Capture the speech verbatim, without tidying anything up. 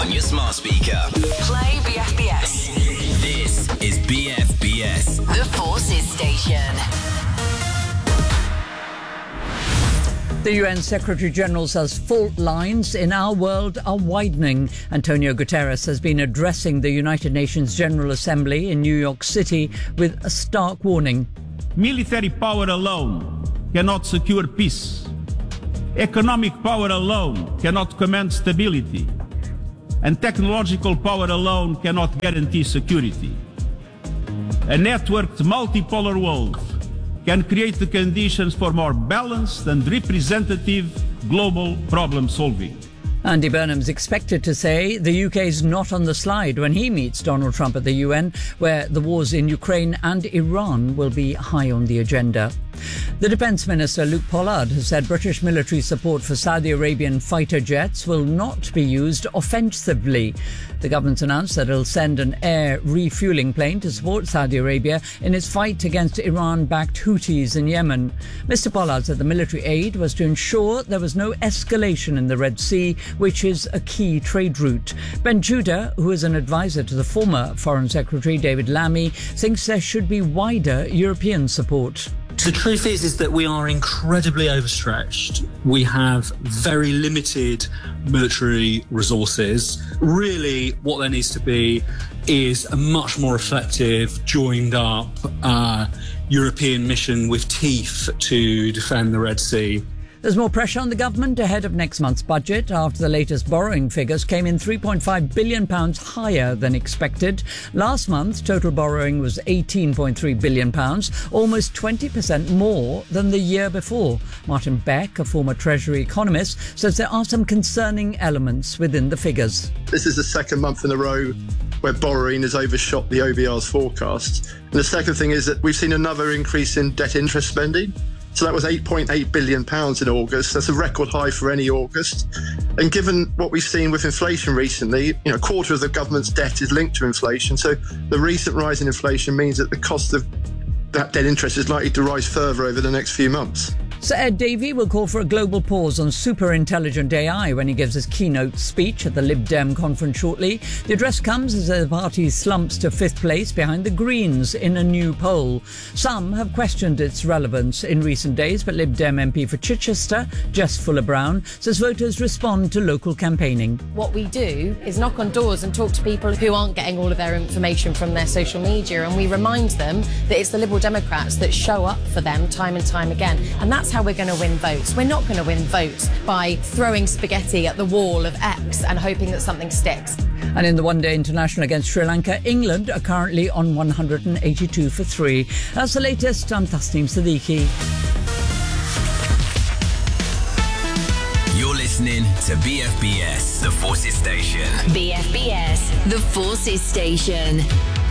on your smart speaker. Play B F B S. This is B F B S. The Forces Station. The U N Secretary-General says fault lines in our world are widening. Antonio Guterres has been addressing the United Nations General Assembly in New York City with a stark warning. Military power alone cannot secure peace. Economic power alone cannot command stability. And technological power alone cannot guarantee security. A networked multipolar world can create the conditions for more balanced and representative global problem solving. Andy Burnham's expected to say the U K is not on the slide when he meets Donald Trump at the U N, where the wars in Ukraine and Iran will be high on the agenda. The Defence Minister Luke Pollard has said British military support for Saudi Arabian fighter jets will not be used offensively. The government's announced that it'll send an air refuelling plane to support Saudi Arabia in its fight against Iran-backed Houthis in Yemen. Mister Pollard said the military aid was to ensure there was no escalation in the Red Sea, which is a key trade route. Ben Judah, who is an advisor to the former Foreign Secretary David Lammy, thinks there should be wider European support. The truth is, is that we are incredibly overstretched. We have very limited military resources. Really, what there needs to be is a much more effective, joined up uh, European mission with teeth to defend the Red Sea. There's more pressure on the government ahead of next month's budget after the latest borrowing figures came in three point five billion pounds higher than expected. Last month, total borrowing was eighteen point three billion pounds, almost twenty percent more than the year before. Martin Beck, a former Treasury economist, says there are some concerning elements within the figures. This is the second month in a row where borrowing has overshot the O B R's forecast. And the second thing is that we've seen another increase in debt interest spending. So that was eight point eight billion pounds in August. That's a record high for any August. And given what we've seen with inflation recently, you know, a quarter of the government's debt is linked to inflation. So the recent rise in inflation means that the cost of that debt interest is likely to rise further over the next few months. Sir Ed Davey will call for a global pause on super-intelligent A I when he gives his keynote speech at the Lib Dem conference shortly. The address comes as the party slumps to fifth place behind the Greens in a new poll. Some have questioned its relevance in recent days, but Lib Dem M P for Chichester, Jess Fuller-Brown, says voters respond to local campaigning. What we do is knock on doors and talk to people who aren't getting all of their information from their social media, and we remind them that it's the Liberal Democrats that show up for them time and time again. And that's how we're going to win votes. We're not going to win votes by throwing spaghetti at the wall of X and hoping that something sticks. And in the one-day international against Sri Lanka, England are currently on one hundred eighty-two for three. That's the latest. I'm Tasneem Siddiqui. You're listening to B F B S, the Forces Station. B F B S. The Forces Station.